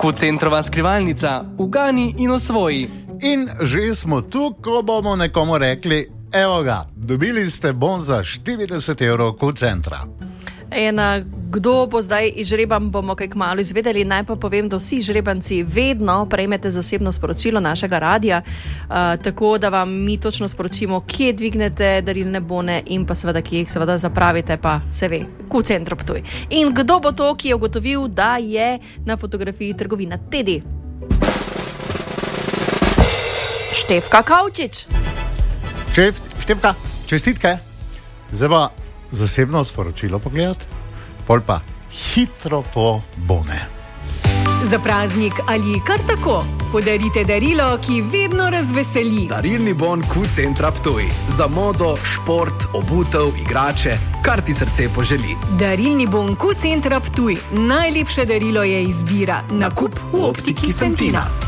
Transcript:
Q-centrova skrivalnica, ugani in osvoji. In že smo tu, ko bomo nekomu rekli, evo ga, dobili ste bon za 40 evrov Q-centra. Kdo bo zdaj izžreban, bomo kaj kmalu izvedeli. Naj pa povem, da vsi izžrebanci vedno prejmete zasebno sporočilo našega radia, tako da vam mi točno sporočimo, kje dvignete darilne bone in pa seveda, kje jih seveda zapravite, pa se ve, Q-centro Ptuj. In kdo bo to, ki je ugotovil, da je na fotografiji trgovina Tedi? Štefka Kavčič. Štefka, čestitke. Zdaj pa zasebno sporočilo pogledati, pol pa hitro po bone. Za praznik ali kar tako, podarite darilo, ki vedno razveseli. Darilni bon Q-centra Ptuj. Za modo, šport, obutev, igrače, kar ti srce poželi. Darilni bon Q-centra Ptuj. Najlepše darilo je izbira. Nakup v optiki Sentina.